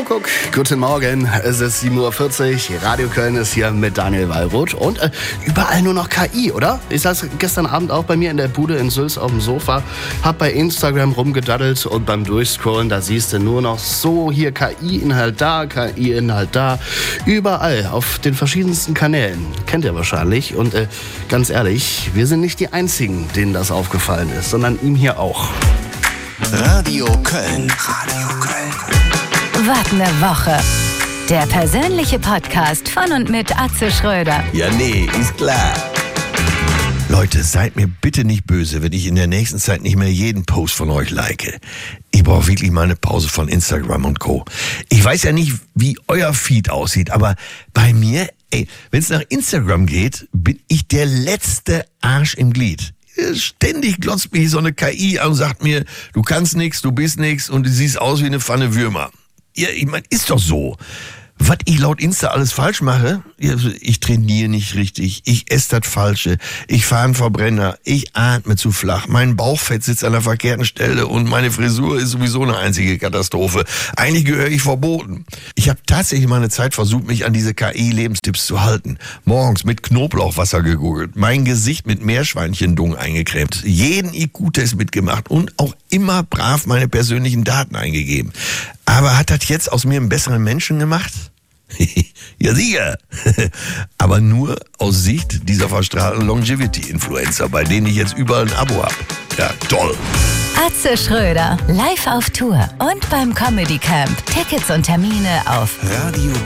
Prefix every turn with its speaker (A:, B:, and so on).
A: Kuckuck, guten Morgen, es ist 7.40 Uhr, Radio Köln ist hier mit Daniel Wallroth und überall nur noch KI, oder? Ich saß gestern Abend auch bei mir in der Bude in Sülz auf dem Sofa, hab bei Instagram rumgedaddelt und beim Durchscrollen, da siehst du nur noch so hier KI-Inhalt da, überall auf den verschiedensten Kanälen. Kennt ihr wahrscheinlich und ganz ehrlich, wir sind nicht die Einzigen, denen das aufgefallen ist, sondern ihm hier auch.
B: Radio Köln. Radio Köln.
C: Was ne Woche. Der persönliche Podcast von und mit Atze Schröder.
B: Ja, nee, ist klar.
D: Leute, seid mir bitte nicht böse, wenn ich in der nächsten Zeit nicht mehr jeden Post von euch like. Ich brauche wirklich mal eine Pause von Instagram und Co. Ich weiß ja nicht, wie euer Feed aussieht, aber bei mir, wenn es nach Instagram geht, bin ich der letzte Arsch im Glied. Ständig glotzt mich so eine KI an und sagt mir, du kannst nix, du bist nix und du siehst aus wie eine Pfanne Würmer. Ja, ich meine, ist doch so. Was ich laut Insta alles falsch mache, ich trainiere nicht richtig, ich esse das Falsche, ich fahre einen Verbrenner, ich atme zu flach, mein Bauchfett sitzt an der verkehrten Stelle und meine Frisur ist sowieso eine einzige Katastrophe. Eigentlich gehöre ich verboten. Ich habe tatsächlich mal eine Zeit versucht, mich an diese KI-Lebenstipps zu halten. Morgens mit Knoblauchwasser gegoogelt, mein Gesicht mit Meerschweinchendung eingecremt, jeden IQ-Test mitgemacht und auch immer brav meine persönlichen Daten eingegeben. Aber hat das jetzt aus mir einen besseren Menschen gemacht? Ja, sicher. Aber nur aus Sicht dieser verstrahlten Longevity-Influencer, bei denen ich jetzt überall ein Abo habe. Ja, toll.
C: Atze Schröder, live auf Tour und beim Comedy Camp. Tickets und Termine auf
B: Radio